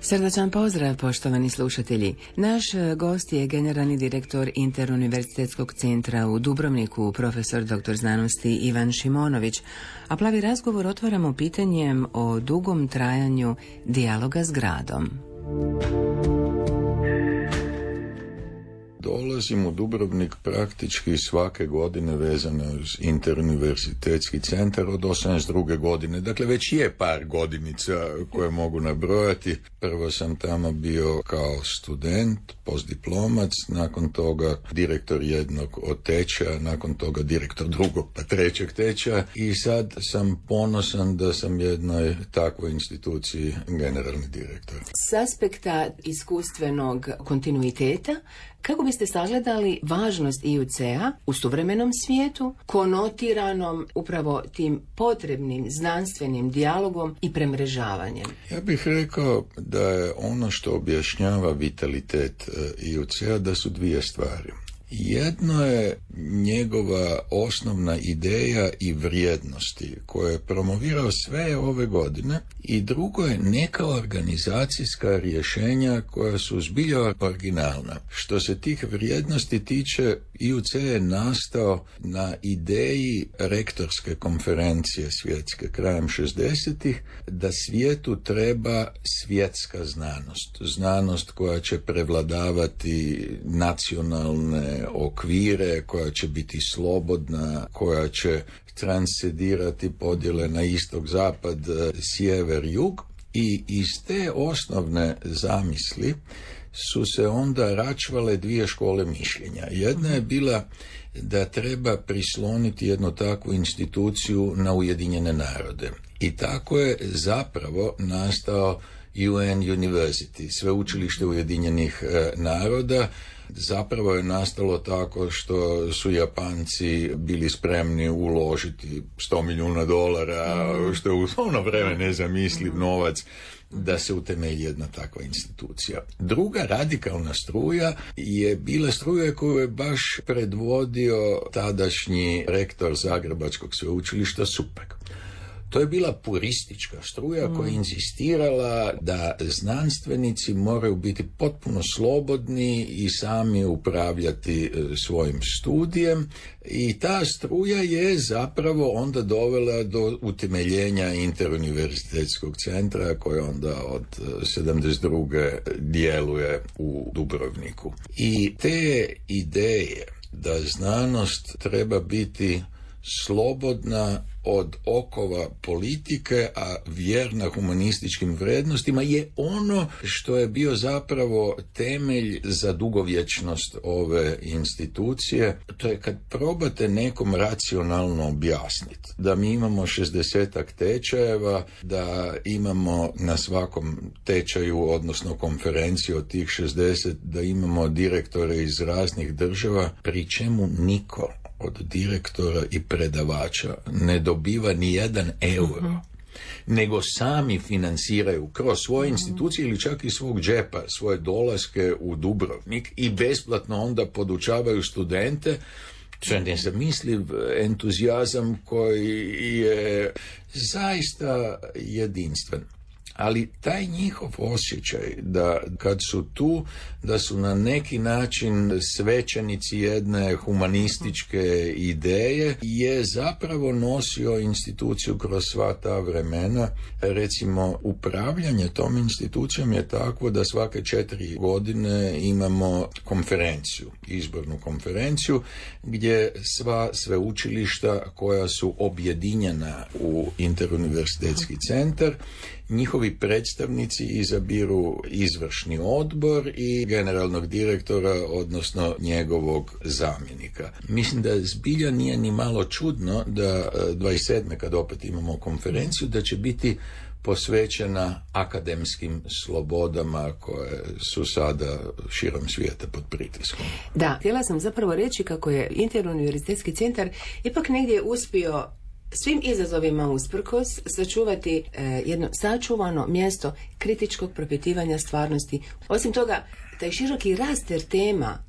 Srdačan pozdrav, poštovani slušatelji. Naš gost je generalni direktor Interuniverzitetskog centra u Dubrovniku, profesor dr. znanosti Ivan Šimonović. A Plavi razgovor otvaramo pitanjem o dugom trajanju dijaloga s gradom. Dolazim u Dubrovnik praktički svake godine vezano uz Interuniverzitetski centar od 82. godine. Dakle, već je par godinica koje mogu nabrojati. Prvo sam tamo bio kao student, postdiplomac, nakon toga direktor jednog od tečaja, nakon toga direktor drugog pa trećeg tečaja i sad sam ponosan da sam jednoj takvoj instituciji generalni direktor. S aspekta iskustvenog kontinuiteta, kako biste sagledali važnost IUC-a u suvremenom svijetu, konotiranom upravo tim potrebnim znanstvenim dijalogom i premrežavanjem? Ja bih rekao da je ono što objašnjava vitalitet IUC-a da su dvije stvari. Jedno je njegova osnovna ideja i vrijednosti koje je promovirao sve ove godine i drugo je neka organizacijska rješenja koja su zbilja originalna. Što se tih vrijednosti tiče, IUC je nastao na ideji rektorske konferencije svjetske krajem 60-ih da svijetu treba svjetska znanost. Znanost koja će prevladavati nacionalne okvire, koja će biti slobodna, koja će transcendirati podjele na istok, zapad, sjever, jug. I iz te osnovne zamisli su se onda račvale dvije škole mišljenja. Jedna je bila da treba prisloniti jednu takvu instituciju na Ujedinjene narode. I tako je zapravo nastao UN University, sveučilište Ujedinjenih naroda. Zapravo je nastalo tako što su Japanci bili spremni uložiti $100 milijuna, što je u ono vreme nezamisliv novac, da se utemelji jedna takva institucija. Druga radikalna struja je bila struja koju je baš predvodio tadašnji rektor Zagrebačkog sveučilišta Supek. To je bila puristička struja koja je inzistirala da znanstvenici moraju biti potpuno slobodni i sami upravljati svojim studijem i ta struja je zapravo onda dovela do utemeljenja Interuniverzitetskog centra koji onda od 72. djeluje u Dubrovniku. I te ideje da znanost treba biti slobodna od okova politike, a vjerna humanističkim vrijednostima je ono što je bio zapravo temelj za dugovječnost ove institucije. To je kad probate nekom racionalno objasniti da mi imamo 60-ak tečajeva, da imamo na svakom tečaju, odnosno konferenciji od tih 60, da imamo direktore iz raznih država, pri čemu niko od direktora i predavača ne dobiva ni €1, nego sami financiraju kroz svoje institucije ili čak i svog džepa svoje dolaske u Dubrovnik i besplatno onda podučavaju studente. To je nezamisliv entuzijazam koji je zaista jedinstven. Ali taj njihov osjećaj da kad su tu, da su na neki način svećenici jedne humanističke ideje, je zapravo nosio instituciju kroz sva ta vremena. Recimo, upravljanje tom institucijom je takvo da svake 4 godine imamo konferenciju, izbornu konferenciju, gdje sva sveučilišta koja su objedinjena u Interuniverzitetski centar, njihovi predstavnici izabiru izvršni odbor i generalnog direktora, odnosno njegovog zamjenika. Mislim da zbilja nije ni malo čudno da 27. kad opet imamo konferenciju, da će biti posvećena akademskim slobodama koje su sada širom svijeta pod pritiskom. Da, htjela sam zapravo reći kako je Interuniverzitetski centar ipak negdje uspio svim izazovima usprkos sačuvati jedno sačuvano mjesto kritičkog propitivanja stvarnosti. Osim toga, taj široki raster tema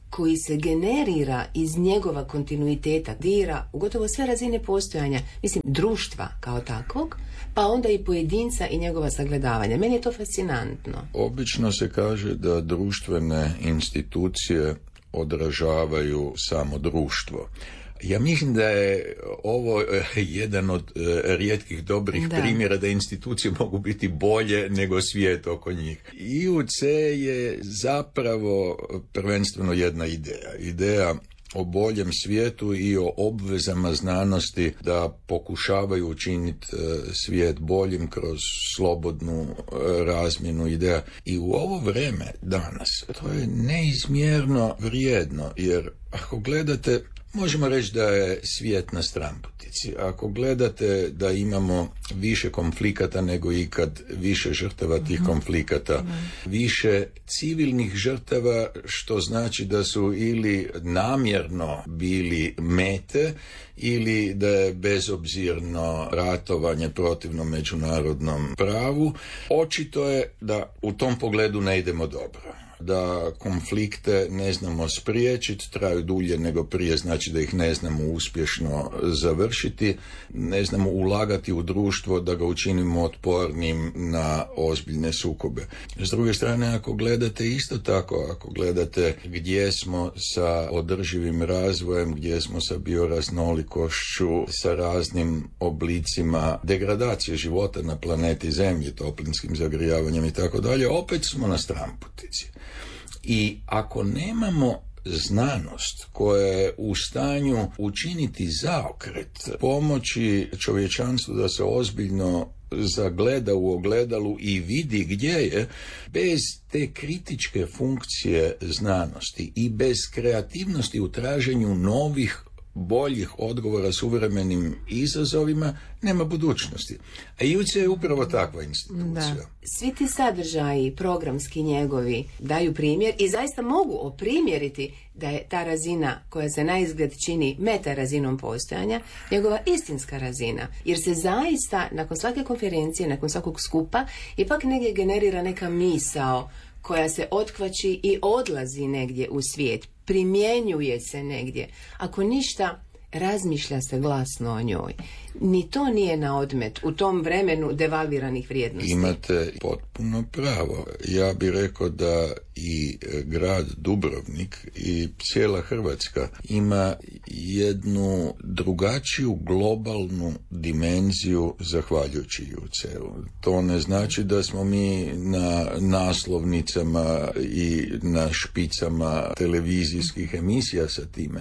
koji se generira iz njegova kontinuiteta, dira u gotovo sve razine postojanja, mislim, društva kao takvog, pa onda i pojedinca i njegova sagledavanja. Meni je to fascinantno. Obično se kaže da društvene institucije odražavaju samo društvo. Ja mislim da je ovo jedan od rijetkih dobrih primjera da institucije mogu biti bolje nego svijet oko njih. IUC je zapravo prvenstveno jedna ideja o boljem svijetu i o obvezama znanosti da pokušavaju učiniti svijet boljim kroz slobodnu razmjenu ideja. I u ovo vrijeme danas to je neizmjerno vrijedno, jer ako gledate, možemo reći da je svijet na stranputici. Ako gledate da imamo više konflikata nego ikad, više žrtava tih konflikata, više civilnih žrtava, što znači da su ili namjerno bili mete ili da je bezobzirno ratovanje protivno međunarodnom pravu, očito je da u tom pogledu ne idemo dobro. Da konflikte ne znamo spriječiti, traju dulje nego prije, znači da ih ne znamo uspješno završiti, ne znamo ulagati u društvo da ga učinimo otpornim na ozbiljne sukobe. S druge strane, ako gledate isto tako, ako gledate gdje smo sa održivim razvojem, gdje smo sa bioraznolikošću, sa raznim oblicima degradacije života na planeti Zemlji, toplinskim zagrijavanjem i tako dalje, opet smo na stranputici. I ako nemamo znanost koja je u stanju učiniti zaokret, pomoći čovječanstvu da se ozbiljno zagleda u ogledalu i vidi gdje je, bez te kritičke funkcije znanosti i bez kreativnosti u traženju novih, boljih odgovora suvremenim izazovima, nema budućnosti. A IUC je upravo takva institucija. Da. Svi ti sadržaji programski njegovi daju primjer i zaista mogu oprimjeriti da je ta razina koja se naizgled čini meta razinom postojanja njegova istinska razina. Jer se zaista nakon svake konferencije, nakon svakog skupa ipak negdje generira neka misao koja se otkvači i odlazi negdje u svijet. Primjenjuje se negdje. Ako ništa, razmišlja se glasno o njoj. Ni to nije na odmet u tom vremenu devalviranih vrijednosti. Imate potpuno pravo. Ja bih rekao da i grad Dubrovnik i cijela Hrvatska ima jednu drugačiju globalnu dimenziju zahvaljujući IUC-u. To ne znači da smo mi na naslovnicama i na špicama televizijskih emisija sa time,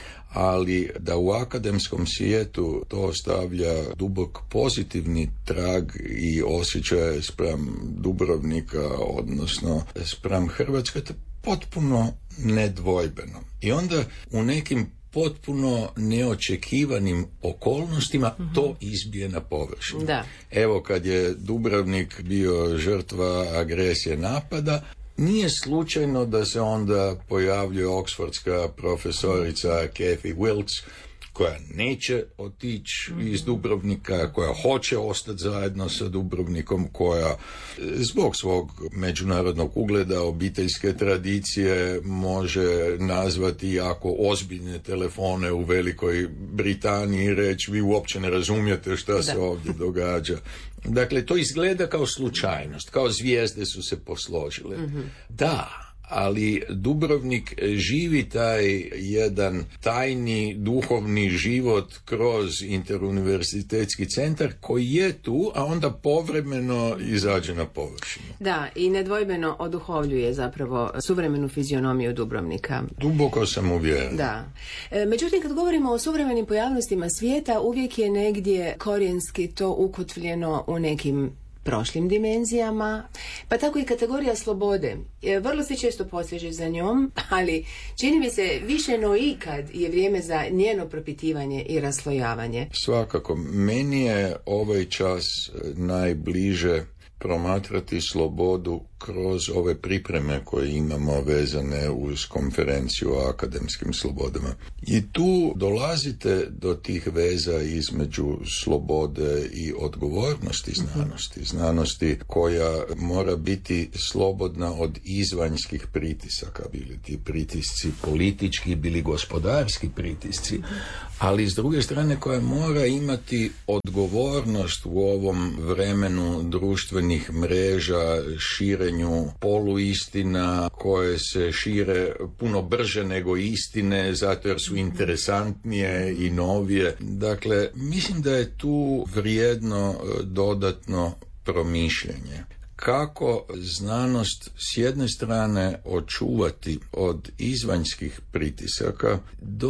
ali da u akademskom svijetu to ostavlja dubok pozitivni trag i osjećaj spram Dubrovnika, odnosno spram Hrvatske, to je potpuno nedvojbeno. I onda u nekim potpuno neočekivanim okolnostima to izbije na površinu. Da. Evo, kad je Dubrovnik bio žrtva agresije napada, nije slučajno da se onda pojavljuje oksfordska profesorica Kathy Wilkes, koja neće otići iz Dubrovnika, koja hoće ostati zajedno sa Dubrovnikom, koja zbog svog međunarodnog ugleda, obiteljske tradicije može nazvati jako ozbiljne telefone u Velikoj Britaniji i reći vi uopće ne razumijete šta se ovdje događa. Dakle, to izgleda kao slučajnost, kao zvijezde su se posložile. Da, ali Dubrovnik živi taj jedan tajni duhovni život kroz interuniverzitetski centar koji je tu, a onda povremeno izađe na površinu. Da, i nedvojbeno oduhovljuje zapravo suvremenu fizionomiju Dubrovnika. Duboko sam uvjeren. Da. Međutim, kad govorimo o suvremenim pojavnostima svijeta, uvijek je negdje korijenski to ukotvljeno u nekim prošlim dimenzijama, pa tako i kategorija slobode. Vrlo se često poseže za njom, ali čini mi se više no ikad je vrijeme za njeno propitivanje i raslojavanje. Svakako, meni je ovaj čas najbliže promatrati slobodu kroz ove pripreme koje imamo vezane uz konferenciju o akademskim slobodama. I tu dolazite do tih veza između slobode i odgovornosti znanosti. Znanosti koja mora biti slobodna od izvanjskih pritisaka, bili ti pritisci politički, bili gospodarski pritisci, ali s druge strane koja mora imati odgovornost u ovom vremenu društvenih mreža, širenju poluistina koje se šire puno brže nego istine zato jer su interesantnije i novije. Dakle, mislim da je tu vrijedno dodatno promišljanje. Kako znanost s jedne strane očuvati od izvanjskih pritisaka,